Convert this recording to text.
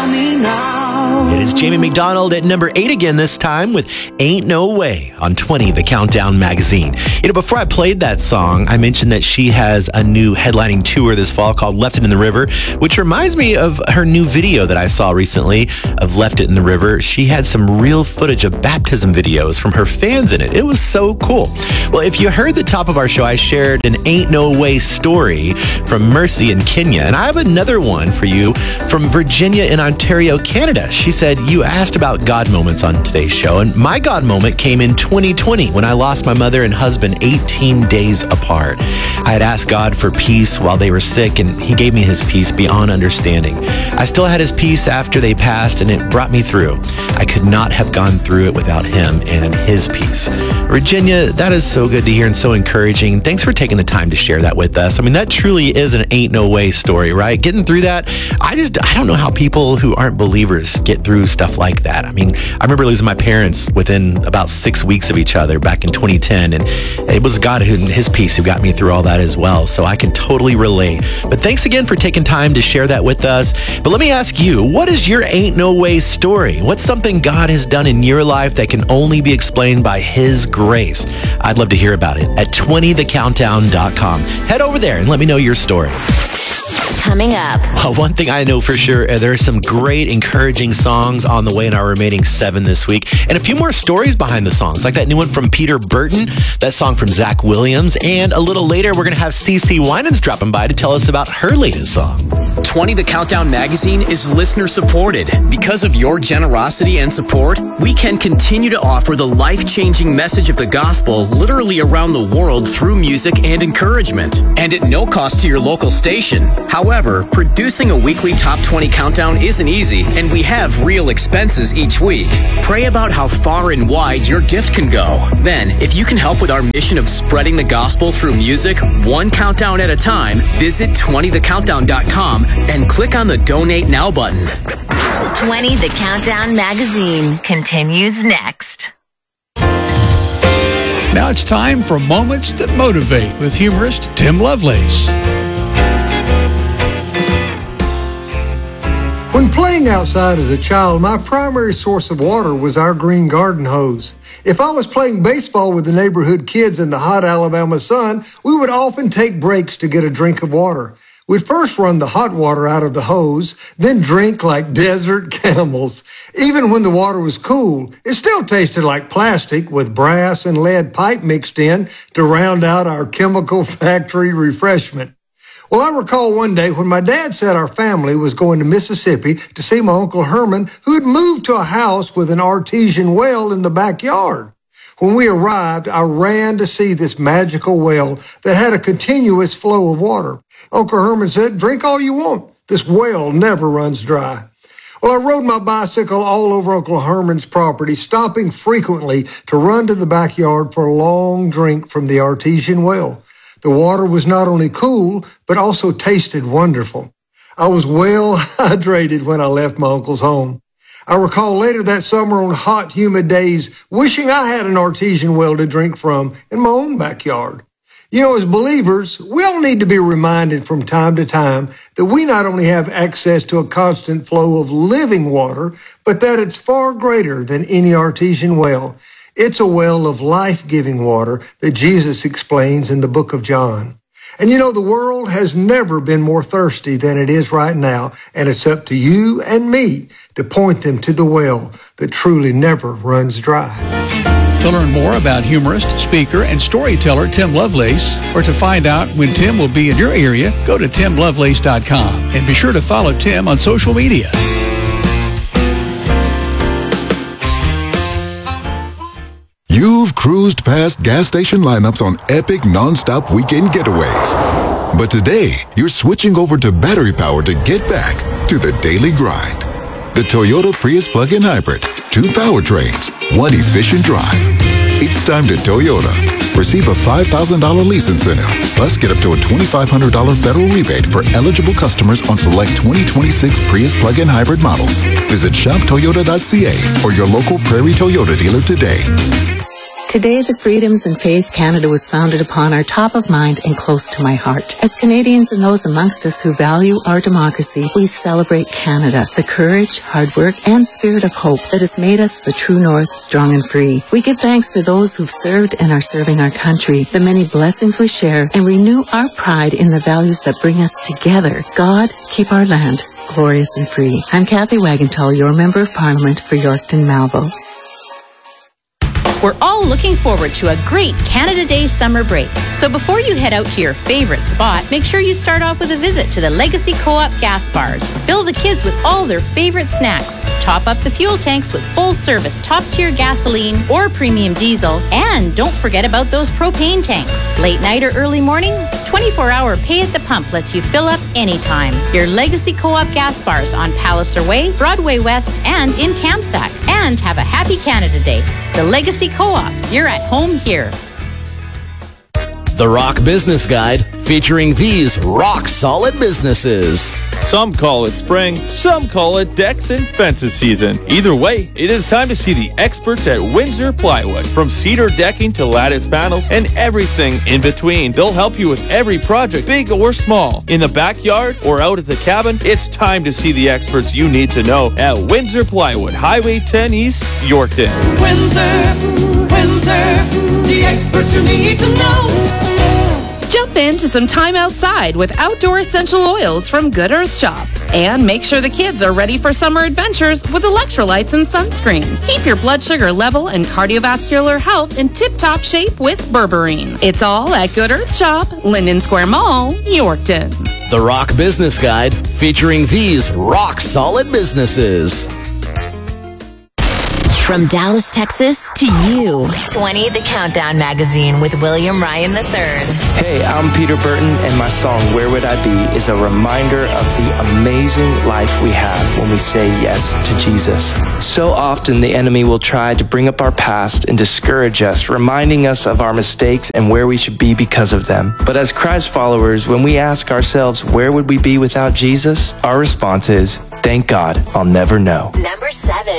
tell me now. It is Jamie McDonald at number 8 again this time with Ain't No Way on 20, the Countdown magazine. You know, before I played that song, I mentioned that she has a new headlining tour this fall called Left It in the River, which reminds me of her new video that I saw recently of Left It in the River. She had some real footage of baptism videos from her fans in it. It was so cool. Well, if you heard the top of our show, I shared an Ain't No Way story from Mercy in Kenya, and I have another one for you from Virginia in Ontario, Canada. She said, you asked about God moments on today's show, and my God moment came in 2020 when I lost my mother and husband 18 days apart. I had asked God for peace while they were sick, and he gave me his peace beyond understanding. I still had his peace after they passed, and it brought me through. I could not have gone through it without him and his peace. Virginia, that is so good to hear and so encouraging. Thanks for taking the time to share that with us. I mean, that truly is an ain't no way story, right? Getting through that, I don't know how people who aren't believers get through stuff like that. I mean, I remember losing my parents within about 6 weeks of each other back in 2010, and it was God and his peace who got me through all that as well, so I can totally relate. But thanks again for taking time to share that with us. But let me ask you, what is your ain't no way story? What's something God has done in your life that can only be explained by his grace? I'd love to hear about it at 20thecountdown.com. Head over there and let me know your story. Coming up. One thing I know for sure, there are some great encouraging songs on the way in our remaining 7 this week, and a few more stories behind the songs, like that new one from Peter Burton, that song from Zach Williams, and a little later we're going to have CeCe Winans dropping by to tell us about her latest song. 20 The Countdown magazine is listener supported. Because of your generosity and support, we can continue to offer the life-changing message of the gospel literally around the world through music and encouragement, and at no cost to your local station. However, producing a weekly Top 20 Countdown isn't easy, and we have real expenses each week. Pray about how far and wide your gift can go. Then, if you can help with our mission of spreading the gospel through music, one countdown at a time, visit 20thecountdown.com and click on the Donate Now button. 20 The Countdown magazine continues next. Now it's time for Moments That Motivate with humorist Tim Lovelace. When playing outside as a child, my primary source of water was our green garden hose. If I was playing baseball with the neighborhood kids in the hot Alabama sun, we would often take breaks to get a drink of water. We'd first run the hot water out of the hose, then drink like desert camels. Even when the water was cool, it still tasted like plastic with brass and lead pipe mixed in to round out our chemical factory refreshment. Well, I recall one day when my dad said our family was going to Mississippi to see my Uncle Herman, who had moved to a house with an artesian well in the backyard. When we arrived, I ran to see this magical well that had a continuous flow of water. Uncle Herman said, "Drink all you want. This well never runs dry." Well, I rode my bicycle all over Uncle Herman's property, stopping frequently to run to the backyard for a long drink from the artesian well. The water was not only cool, but also tasted wonderful. I was well hydrated when I left my uncle's home. I recall later that summer on hot, humid days, wishing I had an artesian well to drink from in my own backyard. You know, as believers, we all need to be reminded from time to time that we not only have access to a constant flow of living water, but that it's far greater than any artesian well. It's a well of life-giving water that Jesus explains in the book of John. And you know, the world has never been more thirsty than it is right now, and it's up to you and me to point them to the well that truly never runs dry. To learn more about humorist, speaker, and storyteller Tim Lovelace, or to find out when Tim will be in your area, go to timlovelace.com and be sure to follow Tim on social media. You've cruised past gas station lineups on epic non-stop weekend getaways. But today, you're switching over to battery power to get back to the daily grind. The Toyota Prius plug-in hybrid. 2 powertrains, 1 efficient drive. It's time to Toyota. Receive a $5,000 lease incentive. Plus, get up to a $2,500 federal rebate for eligible customers on select 2026 Prius plug-in hybrid models. Visit shoptoyota.ca or your local Prairie Toyota dealer today. Today, the freedoms and faith Canada was founded upon are top of mind and close to my heart. As Canadians and those amongst us who value our democracy, we celebrate Canada, the courage, hard work, and spirit of hope that has made us the true north, strong and free. We give thanks for those who've served and are serving our country, the many blessings we share, and renew our pride in the values that bring us together. God, keep our land glorious and free. I'm Kathy Wagentall, your Member of Parliament for Yorkton Malvo. We're all looking forward to a great Canada Day summer break. So before you head out to your favorite spot, make sure you start off with a visit to the Legacy Co-op gas bars. Fill the kids with all their favorite snacks. Top up the fuel tanks with full-service top-tier gasoline or premium diesel. And don't forget about those propane tanks. Late night or early morning, 24-hour pay at the pump lets you fill up anytime. Your Legacy Co-op gas bars on Palliser Way, Broadway West, and in Kamsack. And have a happy Canada Day. The Legacy Co-op. You're at home here. The Rock Business Guide, featuring these rock-solid businesses. Some call it spring, some call it decks and fences season. Either way, it is time to see the experts at Windsor Plywood. From cedar decking to lattice panels and everything in between, they'll help you with every project, big or small. In the backyard or out at the cabin, it's time to see the experts you need to know at Windsor Plywood, Highway 10 East, Yorkton. Windsor, the experts you need to know. Jump into some time outside with outdoor essential oils from Good Earth Shop. And make sure the kids are ready for summer adventures with electrolytes and sunscreen. Keep your blood sugar level and cardiovascular health in tip-top shape with Berberine. It's all at Good Earth Shop, Linden Square Mall, Yorkton. The Rock Business Guide, featuring these rock-solid businesses. From Dallas, Texas to you. 20 The Countdown Magazine with William Ryan III. Hey, I'm Peter Burton, and my song, Where Would I Be, is a reminder of the amazing life we have when we say yes to Jesus. So often the enemy will try to bring up our past and discourage us, reminding us of our mistakes and where we should be because of them. But as Christ followers, when we ask ourselves, where would we be without Jesus? Our response is, thank God, I'll never know. Number 7.